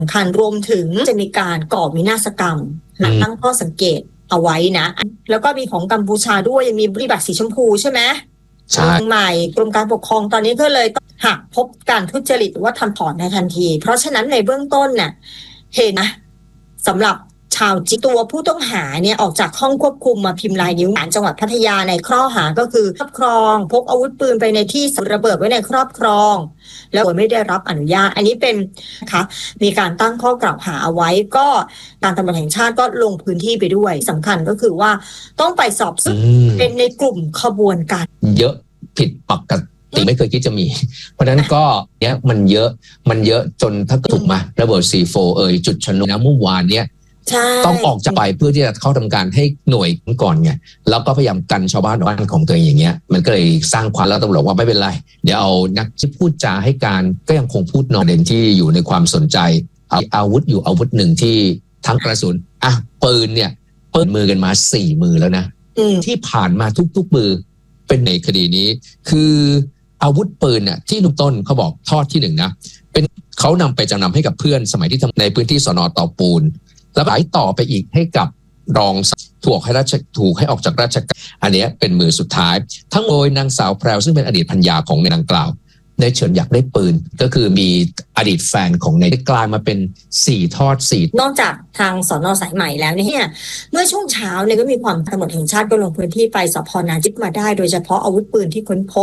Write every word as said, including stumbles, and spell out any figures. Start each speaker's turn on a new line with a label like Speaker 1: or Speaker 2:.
Speaker 1: สำคัญรวมถึงจะมีการก่อวินาศกรรมตั้งข้อสังเกตเอาไว้นะแล้วก็มีของกัมพูชาด้วยยังมีบริบัติสีชมพูใช่ไหมใช่ใหม่กรมการปกครองตอนนี้ก็เลยต้องหากพบการทุจริตหรือว่าทำถอนในทันทีเพราะฉะนั้นในเบื้องต้นเนี่ยเห็นนะสำหรับชาวจีนตัวผู้ต้องหาเนี่ยออกจากห้องควบคุมมาพิมพ์ลายนิ้วศาลจังหวัดพัทยาในข้อหาก็คือครอบครองพกอาวุธปืนไปในที่ระเบิดไว้ในครอบครองแล้วโดยไม่ได้รับอนุญาตอันนี้เป็นนะคะมีการตั้งข้อกล่าวหาเอาไว้ก็การตำรวจแห่งชาติก็ลงพื้นที่ไปด้วยสำคัญก็คือว่าต้องไปสอบสวนเป็นในกลุ่มขบวนการ
Speaker 2: เยอะผิดปกติไม่เคยคิดจะมีเพราะฉะนั้นก็เนี้ยมันเยอะมันเยอะจนถ้าถูกมาระเบิด ซี โฟร์ เอ่ยจุดชนวนนะเมื่อวานเนี้ยต้องออกจากไปเพื่อที่จะเข้าทำการให้หน่วยก่อนไงแล้วก็พยายามกันชาวบ้านบ้านของตัวเองอย่างเงี้ยมันก็เลยสร้างความแล้วตำรวจว่าไม่เป็นไรเดี๋ยวเอานักที่พูดจาให้การก็ยังคงพูดนอนเด่นที่อยู่ในความสนใจเอาอาวุธอยู่อาวุธหนึ่งที่ทั้งกระสุนอ่ะปืนเนี่ยเปิดมือกันมาสี่มือแล้วนะที่ผ่านมาทุกๆมือเป็นในคดีนี้คืออาวุธปืนน่ะที่ลุงต้นเขาบอกทอดที่หนึ่งนะเป็นเขานำไปจำนำให้กับเพื่อนสมัยที่ทำในพื้นที่สน.เตาปูนแล้วไหลต่อไปอีกให้กับรองถูกให้ราชถูกให้ออกจากราชการอันนี้เป็นมือสุดท้ายทั้งโดยนางสาวแพรวซึ่งเป็นอดีตภรรยาของในดังกล่าวในเฉินอยากได้ปืนก็คือมีอดีตแฟนของในกลายมาเป็นสี่ทอดสี่
Speaker 1: นอกจากทางสน.สายใหม่แล้วเนี่ยเมื่อช่วงเช้าเนี่ยก็มีความตำรวจแห่งชาติก็ลงพื้นที่ไปสพ.นาจิกมาได้โดยเฉพาะอาวุธปืนที่ค้นพบ